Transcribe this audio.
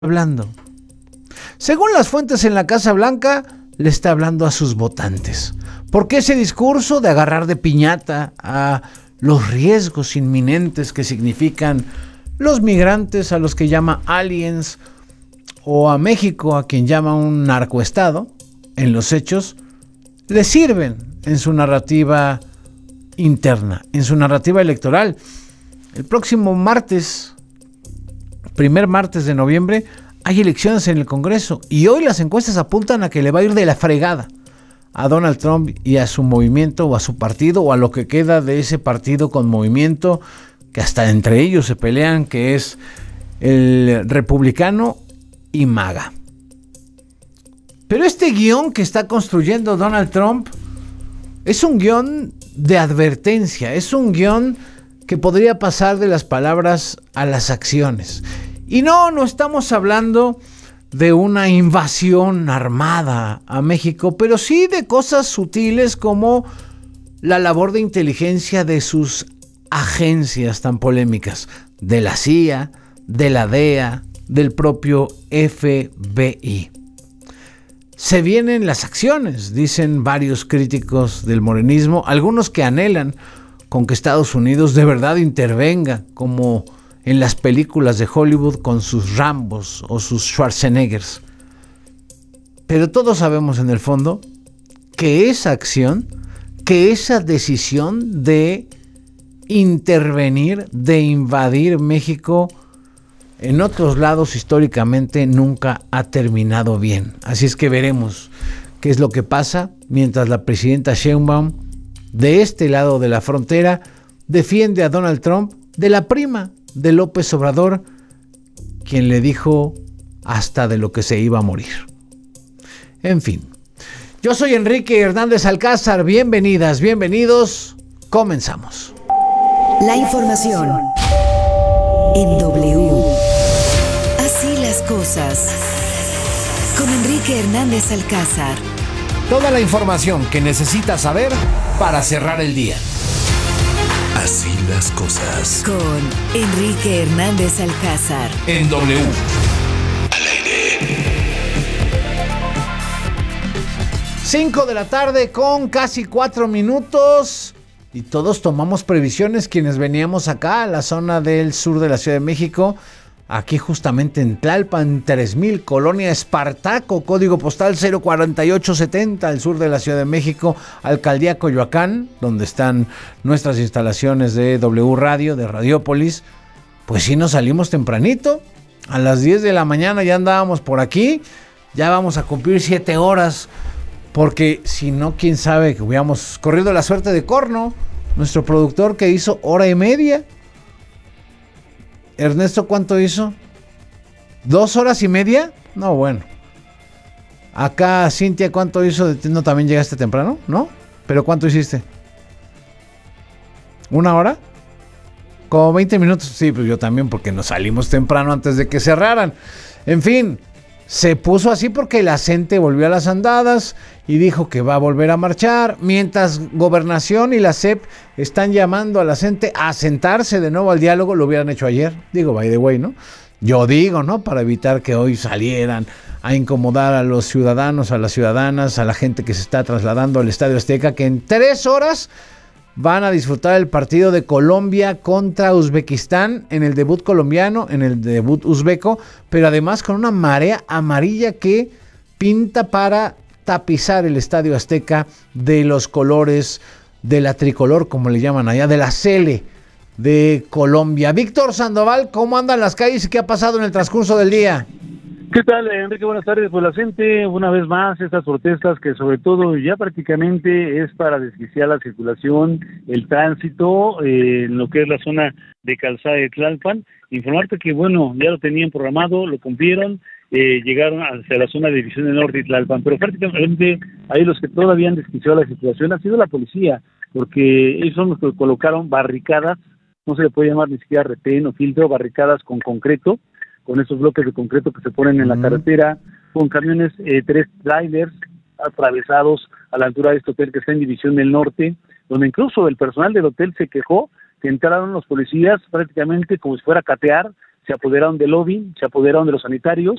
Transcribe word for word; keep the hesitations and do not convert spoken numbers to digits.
hablando? Según las fuentes en la Casa Blanca, le está hablando a sus votantes. ¿Por qué ese discurso de agarrar de piñata a los riesgos inminentes que significan los migrantes a los que llama aliens, o a México a quien llama un narcoestado? En los hechos, le sirven en su narrativa interna, en su narrativa electoral. El próximo martes, primer martes de noviembre, hay elecciones en el Congreso y hoy las encuestas apuntan a que le va a ir de la fregada a Donald Trump y a su movimiento o a su partido o a lo que queda de ese partido con movimiento que hasta entre ellos se pelean, que es el republicano y MAGA. Pero este guión que está construyendo Donald Trump es un guión de advertencia, es un guión que podría pasar de las palabras a las acciones. Y no, no estamos hablando de una invasión armada a México, pero sí de cosas sutiles como la labor de inteligencia de sus agencias tan polémicas, de la C I A, de la D E A, del propio F B I. Se vienen las acciones, dicen varios críticos del morenismo, algunos que anhelan con que Estados Unidos de verdad intervenga, como en las películas de Hollywood con sus Rambos o sus Schwarzeneggers. Pero todos sabemos en el fondo que esa acción, que esa decisión de intervenir, de invadir México en otros lados históricamente nunca ha terminado bien. Así es que veremos qué es lo que pasa mientras la presidenta Sheinbaum, de este lado de la frontera, defiende a Donald Trump de la prima de López Obrador, quien le dijo hasta de lo que se iba a morir. En fin, yo soy Enrique Hernández Alcázar, bienvenidas, bienvenidos, comenzamos. La información en W. Así las cosas, con Enrique Hernández Alcázar. Toda la información que necesitas saber para cerrar el día. Así las cosas. Con Enrique Hernández Alcázar. En W. Al aire. Cinco de la tarde con casi cuatro minutos. Y todos tomamos previsiones quienes veníamos acá a la zona del sur de la Ciudad de México. Aquí justamente en Tlalpan, tres mil, Colonia Espartaco, código postal cero cuarenta y ocho setenta, al sur de la Ciudad de México, Alcaldía Coyoacán, donde están nuestras instalaciones de W Radio, de Radiópolis. Pues sí, nos salimos tempranito, a las diez de la mañana ya andábamos por aquí, ya vamos a cumplir siete horas, porque si no, quién sabe que hubiéramos corrido la suerte de Corno, nuestro productor que hizo hora y media. Ernesto, ¿cuánto hizo? ¿Dos horas y media? No, bueno. Acá, Cintia, ¿cuánto hizo? ¿No también llegaste temprano? ¿No? ¿Pero cuánto hiciste? ¿Una hora? ¿Como veinte minutos? Sí, pues yo también, porque nos salimos temprano antes de que cerraran. En fin, se puso así porque la gente volvió a las andadas y dijo que va a volver a marchar, mientras Gobernación y la S E P están llamando a la gente a sentarse de nuevo al diálogo. Lo hubieran hecho ayer, digo, by the way, ¿no? Yo digo, ¿no? Para evitar que hoy salieran a incomodar a los ciudadanos, a las ciudadanas, a la gente que se está trasladando al Estadio Azteca, que en tres horas van a disfrutar el partido de Colombia contra Uzbekistán, en el debut colombiano, en el debut uzbeco, pero además con una marea amarilla que pinta para tapizar el Estadio Azteca de los colores de la tricolor, como le llaman allá, de la Cele de Colombia. Víctor Sandoval, ¿cómo andan las calles y qué ha pasado en el transcurso del día? ¿Qué tal, Enrique? Buenas tardes. Pues la gente, una vez más, estas protestas que sobre todo ya prácticamente es para desquiciar la circulación, el tránsito, eh, en lo que es la zona de Calzada de Tlalpan. Informarte que, bueno, ya lo tenían programado, lo cumplieron, eh, llegaron hacia la zona de División del Norte y Tlalpan, pero prácticamente ahí los que todavía han desquiciado la situación ha sido la policía, porque ellos son los que colocaron barricadas, no se le puede llamar ni siquiera retén o filtro, barricadas con concreto, con esos bloques de concreto que se ponen en la carretera, con camiones, eh, tres trailers atravesados a la altura de este hotel que está en División del Norte, donde incluso el personal del hotel se quejó que entraron los policías prácticamente como si fuera a catear se apoderaron del lobby, se apoderaron de los sanitarios,